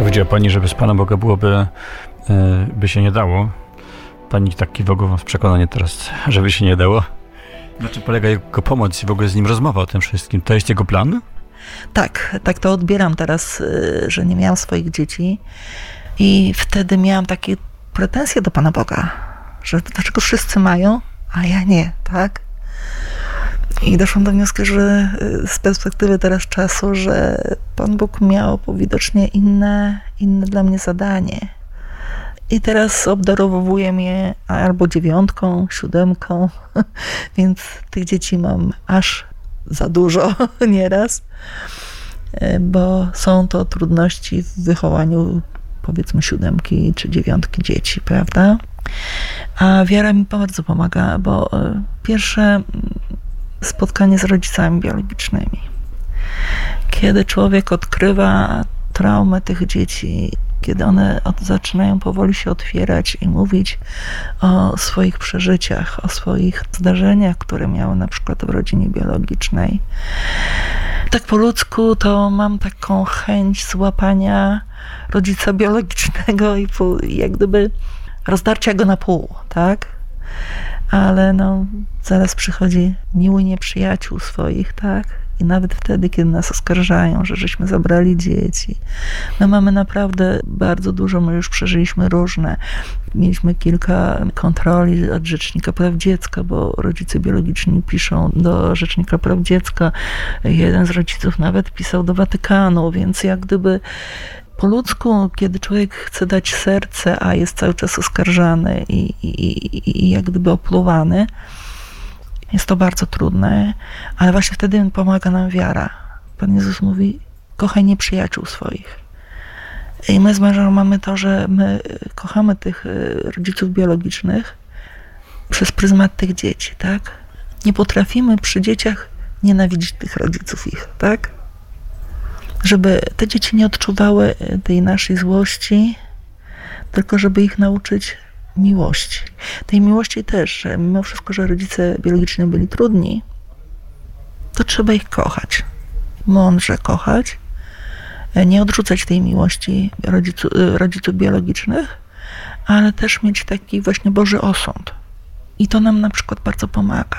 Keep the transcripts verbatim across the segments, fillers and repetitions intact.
Powiedziała pani, że bez Pana Boga byłoby, by się nie dało. Pani tak kiwa głową z przekonaniem teraz, żeby się nie dało. Na czym polega jego pomoc i w ogóle z nim rozmowa o tym wszystkim? To jest jego plan? Tak, tak to odbieram teraz, że nie miałam swoich dzieci i wtedy miałam takie pretensje do Pana Boga, że dlaczego wszyscy mają, a ja nie, tak? I doszłam do wniosku, że z perspektywy teraz czasu, że Pan Bóg miał widocznie inne, inne dla mnie zadanie. I teraz obdarowuje mnie albo dziewiątką, siódemką, więc tych dzieci mam aż za dużo nieraz, bo są to trudności w wychowaniu, powiedzmy, siódemki czy dziewiątki dzieci, prawda? A wiara mi bardzo pomaga, bo pierwsze spotkanie z rodzicami biologicznymi. Kiedy człowiek odkrywa traumę tych dzieci, kiedy one od, zaczynają powoli się otwierać i mówić o swoich przeżyciach, o swoich zdarzeniach, które miały na przykład w rodzinie biologicznej. Tak po ludzku to mam taką chęć złapania rodzica biologicznego i pół, jak gdyby rozdarcia go na pół, tak? Ale no, zaraz przychodzi miły nieprzyjaciół swoich, tak? I nawet wtedy, kiedy nas oskarżają, że żeśmy zabrali dzieci. My mamy naprawdę bardzo dużo, my już przeżyliśmy różne. Mieliśmy kilka kontroli od Rzecznika Praw Dziecka, bo rodzice biologiczni piszą do Rzecznika Praw Dziecka. Jeden z rodziców nawet pisał do Watykanu, więc jak gdyby po ludzku, kiedy człowiek chce dać serce, a jest cały czas oskarżany i, i, i jak gdyby opluwany, jest to bardzo trudne, ale właśnie wtedy pomaga nam wiara. Pan Jezus mówi, kochaj nieprzyjaciół swoich. I my z mężem mamy to, że my kochamy tych rodziców biologicznych przez pryzmat tych dzieci, tak? Nie potrafimy przy dzieciach nienawidzić tych rodziców ich, tak? Żeby te dzieci nie odczuwały tej naszej złości, tylko żeby ich nauczyć miłości. Tej miłości też, że mimo wszystko, że rodzice biologiczni byli trudni, to trzeba ich kochać. Mądrze kochać, nie odrzucać tej miłości rodzicu, rodziców biologicznych, ale też mieć taki właśnie Boży osąd. I to nam na przykład bardzo pomaga.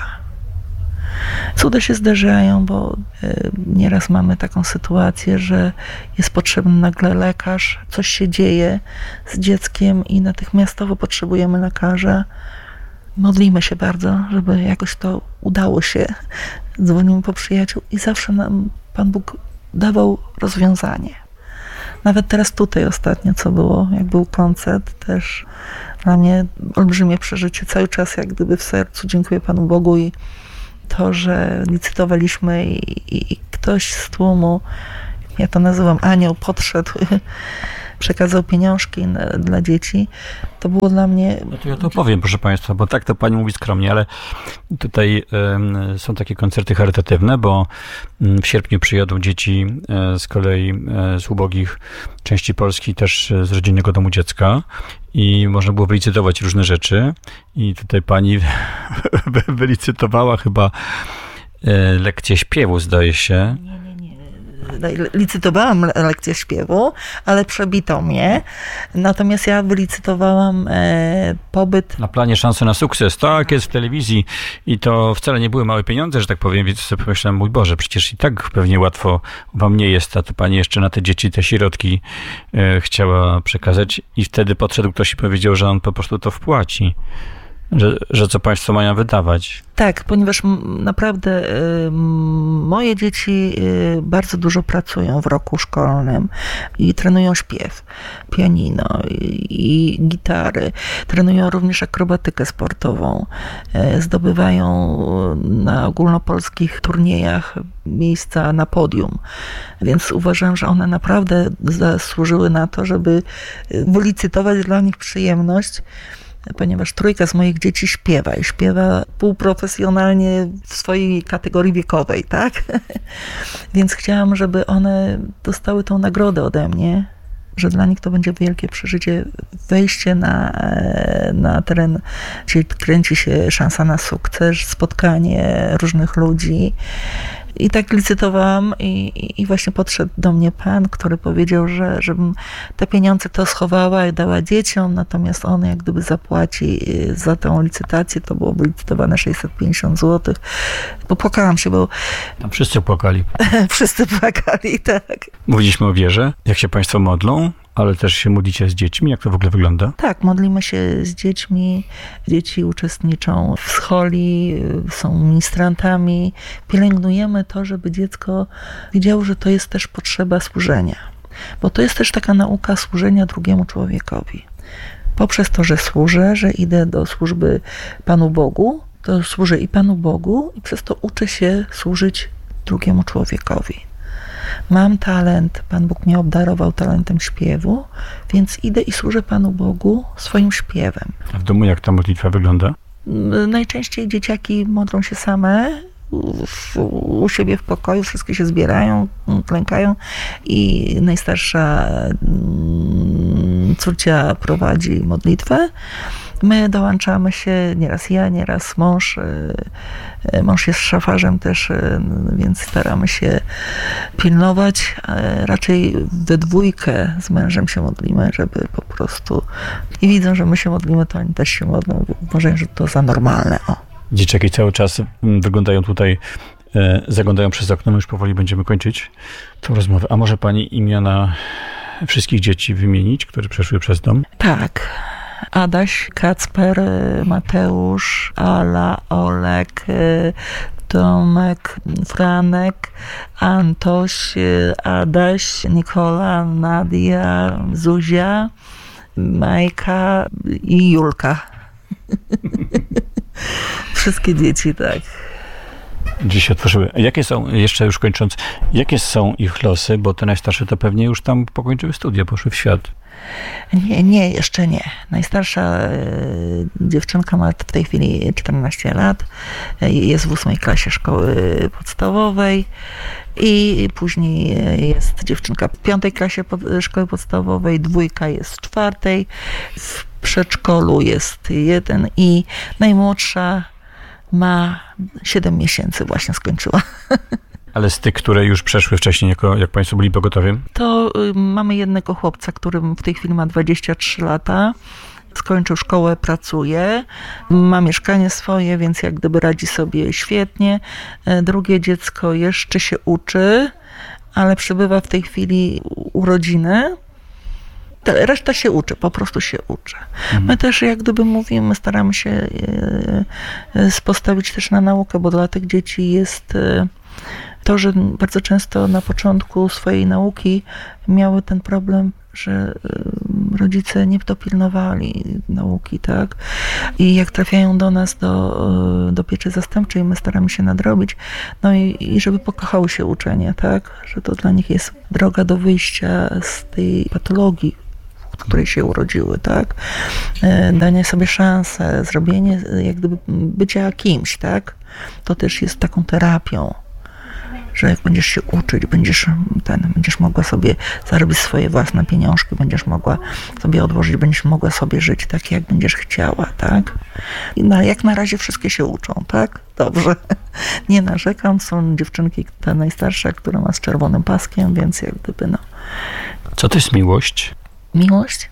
Cuda się zdarzają, bo nieraz mamy taką sytuację, że jest potrzebny nagle lekarz, coś się dzieje z dzieckiem i natychmiastowo potrzebujemy lekarza. Modlimy się bardzo, żeby jakoś to udało się. Dzwonimy po przyjaciół i zawsze nam Pan Bóg dawał rozwiązanie. Nawet teraz tutaj ostatnio, co było, jak był koncert, też dla mnie olbrzymie przeżycie, cały czas jak gdyby w sercu. Dziękuję Panu Bogu i to, że licytowaliśmy i, i, i ktoś z tłumu, ja to nazywam anioł, podszedł, przekazał pieniążki na, dla dzieci, to było dla mnie... No to ja to powiem, proszę Państwa, bo tak to Pani mówi skromnie, ale tutaj y, są takie koncerty charytatywne, bo w sierpniu przyjadą dzieci y, z kolei y, z ubogich części Polski, też z Rodzinnego Domu Dziecka i można było wylicytować różne rzeczy i tutaj Pani wylicytowała chyba y, lekcję śpiewu, zdaje się. Licytowałam lekcję śpiewu, ale przebito mnie. Natomiast ja wylicytowałam e, pobyt... Na planie Szanse na sukces. Tak jest w telewizji i to wcale nie były małe pieniądze, że tak powiem, więc sobie pomyślałem, mój Boże, przecież i tak pewnie łatwo wam nie jest, a to Pani jeszcze na te dzieci, te sierotki e, chciała przekazać i wtedy podszedł ktoś i powiedział, że on po prostu to wpłaci. Że, że co Państwo mają wydawać. Tak, ponieważ naprawdę y, moje dzieci y, bardzo dużo pracują w roku szkolnym i trenują śpiew, pianino i, i gitary. Trenują również akrobatykę sportową. Y, zdobywają na ogólnopolskich turniejach miejsca na podium. Więc uważam, że one naprawdę zasłużyły na to, żeby wylicytować dla nich przyjemność, ponieważ trójka z moich dzieci śpiewa i śpiewa półprofesjonalnie w swojej kategorii wiekowej, tak? Więc chciałam, żeby one dostały tą nagrodę ode mnie, że dla nich to będzie wielkie przeżycie, wejście na, na teren, gdzie kręci się Szansa na sukces, spotkanie różnych ludzi I tak licytowałam i, i właśnie podszedł do mnie pan, który powiedział, że żebym te pieniądze to schowała i dała dzieciom, natomiast on jak gdyby zapłaci za tę licytację, to byłoby licytowane sześćset pięćdziesiąt złotych. Popłakałam się, bo... Tam wszyscy płakali. Wszyscy płakali, tak. Mówiliśmy o wierze, jak się państwo modlą, ale też się modlicie z dziećmi. Jak to w ogóle wygląda? Tak, modlimy się z dziećmi. Dzieci uczestniczą w scholi, są ministrantami. Pielęgnujemy to, żeby dziecko widziało, że to jest też potrzeba służenia. Bo to jest też taka nauka służenia drugiemu człowiekowi. Poprzez to, że służę, że idę do służby Panu Bogu, to służę i Panu Bogu i przez to uczę się służyć drugiemu człowiekowi. Mam talent, Pan Bóg mnie obdarował talentem śpiewu, więc idę i służę Panu Bogu swoim śpiewem. A w domu jak ta modlitwa wygląda? Najczęściej dzieciaki modlą się same, w, u siebie w pokoju, wszystkie się zbierają, klękają i najstarsza córcia prowadzi modlitwę. My dołączamy się, nieraz ja, nieraz mąż. Mąż jest szafarzem też, więc staramy się pilnować. Raczej we dwójkę z mężem się modlimy, żeby po prostu... I widzą, że my się modlimy, to oni też się modlą. Uważają, że to za normalne. O. Dzieciaki cały czas wyglądają tutaj, zaglądają przez okno. My już powoli będziemy kończyć tę rozmowę. A może pani imiona wszystkich dzieci wymienić, które przeszły przez dom? Tak. Adaś, Kacper, Mateusz, Ala, Olek, Tomek, Franek, Antoś, Adaś, Nikola, Nadia, Zuzia, Majka i Julka. Wszystkie dzieci, tak. Dziś się otworzyły. Jakie są, jeszcze już kończąc, jakie są ich losy? Bo te najstarsze to pewnie już tam pokończyły studia, poszły w świat. Nie, nie, jeszcze nie. Najstarsza y, dziewczynka ma w tej chwili czternaście lat, y, jest w ósmej klasie szkoły podstawowej i później jest dziewczynka w piątej klasie pod, szkoły podstawowej, dwójka jest w czwartej, w przedszkolu jest jeden i najmłodsza ma siedem miesięcy, właśnie skończyła. Ale z tych, które już przeszły wcześniej, jako, jak państwo byli pogotowi? To y, mamy jednego chłopca, który w tej chwili ma dwadzieścia trzy lata. Skończył szkołę, pracuje, ma mieszkanie swoje, więc jak gdyby radzi sobie świetnie. Y, drugie dziecko jeszcze się uczy, ale przebywa w tej chwili u rodziny. Reszta się uczy, po prostu się uczy. Mhm. My też jak gdyby mówimy, staramy się y, y, postawić też na naukę, bo dla tych dzieci jest... Y, To, że bardzo często na początku swojej nauki miały ten problem, że rodzice nie dopilnowali nauki, tak? I jak trafiają do nas, do, do pieczy zastępczej, my staramy się nadrobić, no i, i żeby pokochały się uczenie, tak? Że to dla nich jest droga do wyjścia z tej patologii, w której się urodziły, tak? Danie sobie szansę, zrobienie, jak gdyby bycia kimś, tak? To też jest taką terapią. Że jak będziesz się uczyć, będziesz, ten, będziesz mogła sobie zarobić swoje własne pieniążki, będziesz mogła sobie odłożyć, będziesz mogła sobie żyć tak, jak będziesz chciała, tak? I na, jak na razie wszystkie się uczą, tak? Dobrze. Nie narzekam, są dziewczynki, ta najstarsza, która ma z czerwonym paskiem, więc jak gdyby, no... Co to jest miłość? Miłość?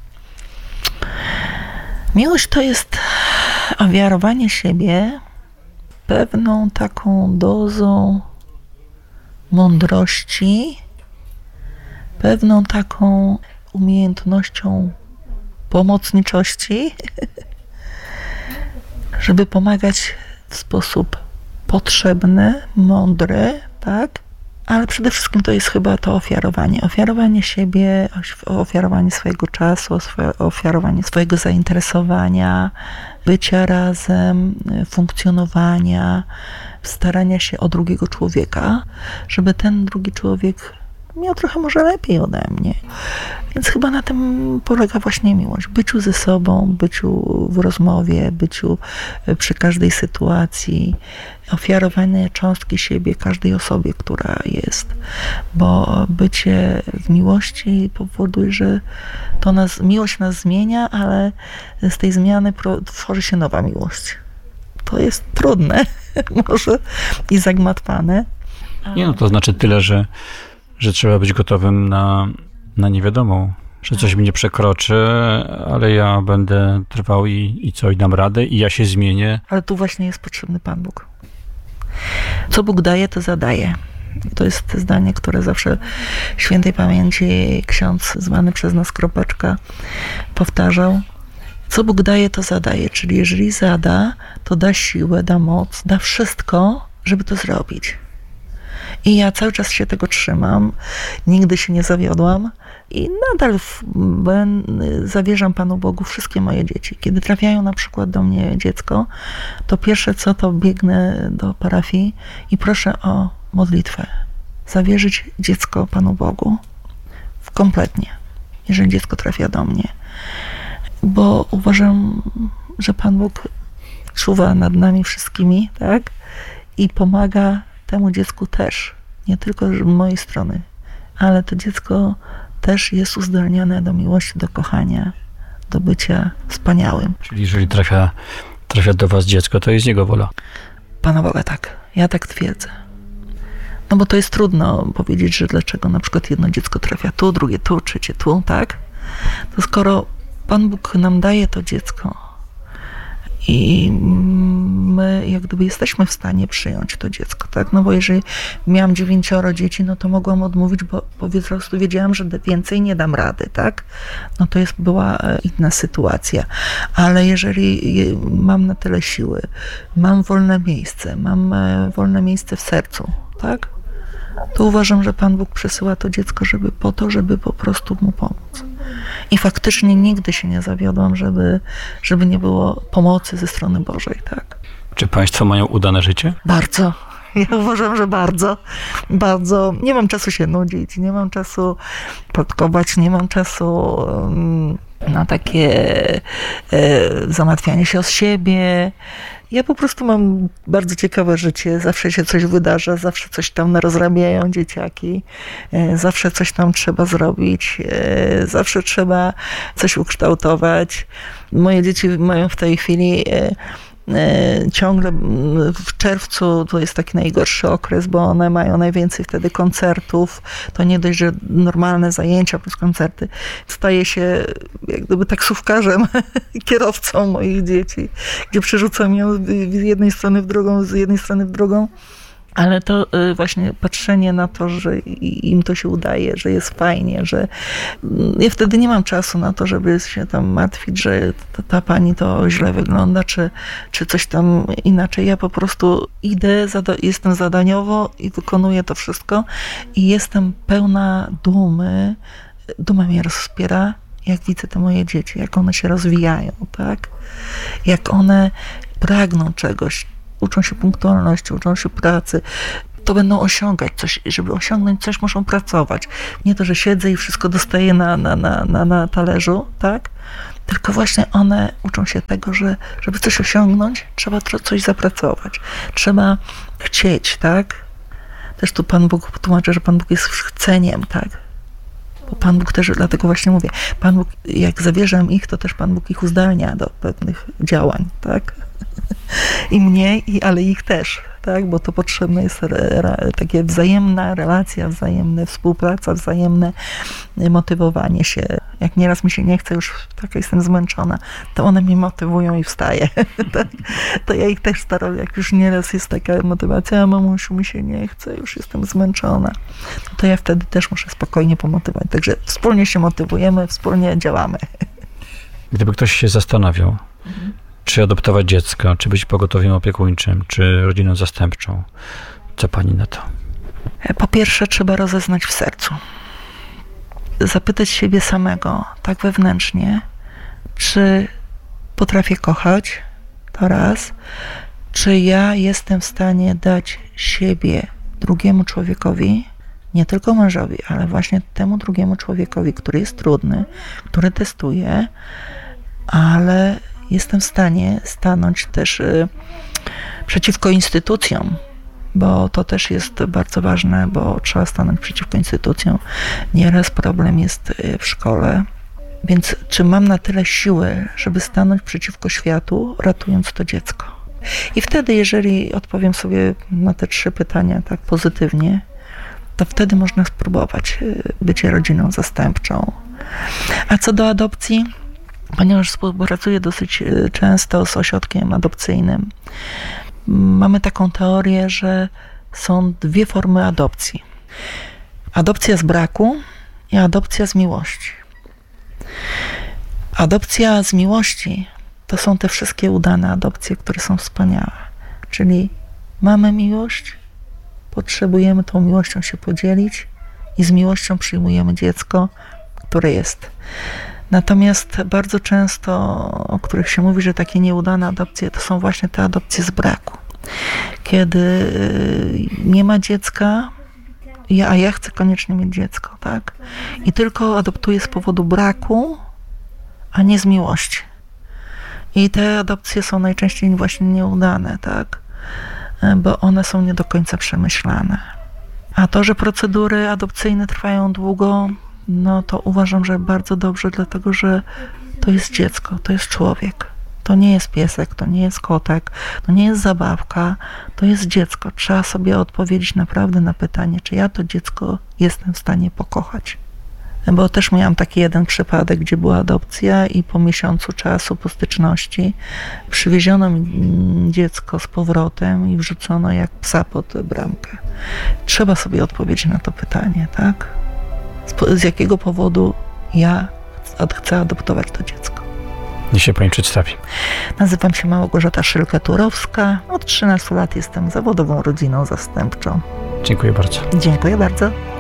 Miłość to jest ofiarowanie siebie pewną taką dozą mądrości, pewną taką umiejętnością pomocniczości, żeby pomagać w sposób potrzebny, mądry, tak? Ale przede wszystkim to jest chyba to ofiarowanie. Ofiarowanie siebie, ofiarowanie swojego czasu, ofiarowanie swojego zainteresowania, bycia razem, funkcjonowania, starania się o drugiego człowieka, żeby ten drugi człowiek miał trochę może lepiej ode mnie. Więc chyba na tym polega właśnie miłość. Byciu ze sobą, byciu w rozmowie, byciu przy każdej sytuacji, ofiarowanie cząstki siebie każdej osobie, która jest. Bo bycie w miłości powoduje, że to nas, miłość nas zmienia, ale z tej zmiany tworzy się nowa miłość. To jest trudne, może i zagmatwane. Nie, no to znaczy tyle, że, że trzeba być gotowym na, na niewiadomą, że coś mnie przekroczy, ale ja będę trwał i, i co, i dam radę, i ja się zmienię. Ale tu właśnie jest potrzebny Pan Bóg. Co Bóg daje, to zadaje. To jest zdanie, które zawsze świętej pamięci ksiądz zwany przez nas Kropeczka powtarzał. Co Bóg daje, to zadaje. Czyli jeżeli zada, to da siłę, da moc, da wszystko, żeby to zrobić. I ja cały czas się tego trzymam. Nigdy się nie zawiodłam. I nadal w, ben, zawierzam Panu Bogu wszystkie moje dzieci. Kiedy trafiają na przykład do mnie dziecko, to pierwsze co, to biegnę do parafii i proszę o modlitwę. Zawierzyć dziecko Panu Bogu kompletnie, jeżeli dziecko trafia do mnie. Bo uważam, że Pan Bóg czuwa nad nami wszystkimi, tak? I pomaga temu dziecku też. Nie tylko z mojej strony, ale to dziecko też jest uzdolnione do miłości, do kochania, do bycia wspaniałym. Czyli jeżeli trafia, trafia do was dziecko, to jest jego wola. Pana Boga, tak. Ja tak twierdzę. No bo to jest trudno powiedzieć, że dlaczego na przykład jedno dziecko trafia tu, drugie tu, trzecie tu, tak? To skoro Pan Bóg nam daje to dziecko i my jak gdyby jesteśmy w stanie przyjąć to dziecko, tak? No bo jeżeli miałam dziewięcioro dzieci, no to mogłam odmówić, bo po prostu wiedziałam, że więcej nie dam rady, tak? No to jest, była inna sytuacja. Ale jeżeli mam na tyle siły, mam wolne miejsce, mam wolne miejsce w sercu, tak? To uważam, że Pan Bóg przesyła to dziecko, żeby po to, żeby po prostu mu pomóc. I faktycznie nigdy się nie zawiodłam, żeby, żeby nie było pomocy ze strony Bożej, tak. Czy państwo mają udane życie? Bardzo. Ja uważam, że bardzo, bardzo. Nie mam czasu się nudzić, nie mam czasu plotkować, nie mam czasu um, na takie e, zamartwianie się o siebie. Ja po prostu mam bardzo ciekawe życie, zawsze się coś wydarza, zawsze coś tam narozrabiają dzieciaki, zawsze coś tam trzeba zrobić, zawsze trzeba coś ukształtować. Moje dzieci mają w tej chwili ciągle w czerwcu to jest taki najgorszy okres, bo one mają najwięcej wtedy koncertów. To nie dość, że normalne zajęcia plus koncerty. Staję się jak gdyby taksówkarzem, kierowcą moich dzieci, gdzie przerzucam ją z jednej strony w drugą, z jednej strony w drugą. Ale to właśnie patrzenie na to, że im to się udaje, że jest fajnie, że ja wtedy nie mam czasu na to, żeby się tam martwić, że ta, ta pani to źle wygląda, czy, czy coś tam inaczej. Ja po prostu idę, zada- jestem zadaniowo i wykonuję to wszystko i jestem pełna dumy. Duma mnie rozpiera, jak widzę te moje dzieci, jak one się rozwijają, tak? Jak one pragną czegoś, uczą się punktualności, uczą się pracy, to będą osiągać coś. Żeby osiągnąć coś, muszą pracować. Nie to, że siedzę i wszystko dostaję na, na, na, na, na talerzu, tak? Tylko właśnie one uczą się tego, że żeby coś osiągnąć, trzeba coś zapracować. Trzeba chcieć, tak? Też tu Pan Bóg tłumaczy, że Pan Bóg jest chceniem, tak? Bo Pan Bóg też, dlatego właśnie mówię, Pan Bóg, jak zawierzam ich, to też Pan Bóg ich uzdalnia do pewnych działań, tak? I mnie, i, ale ich też, tak? Bo to potrzebne jest re, re, takie wzajemna relacja, wzajemna współpraca, wzajemne motywowanie się. Jak nieraz mi się nie chce, już taka jestem zmęczona, to one mnie motywują i wstaję. Tak? To ja ich też staram, jak już nieraz jest taka motywacja, a mamusiu, mi się nie chce, już jestem zmęczona, to ja wtedy też muszę spokojnie pomotywować. Także wspólnie się motywujemy, wspólnie działamy. Gdyby ktoś się zastanawiał, mhm. czy adoptować dziecko, czy być pogotowiem opiekuńczym, czy rodziną zastępczą, co pani na to? Po pierwsze, trzeba rozeznać w sercu. Zapytać siebie samego, tak wewnętrznie, czy potrafię kochać, to raz, czy ja jestem w stanie dać siebie drugiemu człowiekowi, nie tylko mężowi, ale właśnie temu drugiemu człowiekowi, który jest trudny, który testuje, ale jestem w stanie stanąć też y, przeciwko instytucjom, bo to też jest bardzo ważne, bo trzeba stanąć przeciwko instytucjom. Nieraz problem jest w szkole, więc czy mam na tyle siły, żeby stanąć przeciwko światu, ratując to dziecko? I wtedy, jeżeli odpowiem sobie na te trzy pytania tak pozytywnie, to wtedy można spróbować bycie rodziną zastępczą. A co do adopcji, ponieważ współpracuję dosyć często z ośrodkiem adopcyjnym, mamy taką teorię, że są dwie formy adopcji. Adopcja z braku i adopcja z miłości. Adopcja z miłości to są te wszystkie udane adopcje, które są wspaniałe. Czyli mamy miłość, potrzebujemy tą miłością się podzielić i z miłością przyjmujemy dziecko, które jest. Natomiast bardzo często, o których się mówi, że takie nieudane adopcje, to są właśnie te adopcje z braku. Kiedy nie ma dziecka, ja, a ja chcę koniecznie mieć dziecko, tak? I tylko adoptuję z powodu braku, a nie z miłości. I te adopcje są najczęściej właśnie nieudane, tak? Bo one są nie do końca przemyślane. A to, że procedury adopcyjne trwają długo, no to uważam, że bardzo dobrze, dlatego że to jest dziecko, to jest człowiek. To nie jest piesek, to nie jest kotek, to nie jest zabawka, to jest dziecko. Trzeba sobie odpowiedzieć naprawdę na pytanie, czy ja to dziecko jestem w stanie pokochać. Bo też miałam taki jeden przypadek, gdzie była adopcja i po miesiącu czasu, po styczności, przywieziono mi dziecko z powrotem i wrzucono jak psa pod bramkę. Trzeba sobie odpowiedzieć na to pytanie, tak? Z, z jakiego powodu ja chcę adoptować to dziecko. Niech się pani przedstawi. Nazywam się Małgorzata Szylka-Turowska. Od trzynastu lat jestem zawodową rodziną zastępczą. Dziękuję bardzo. Dziękuję bardzo.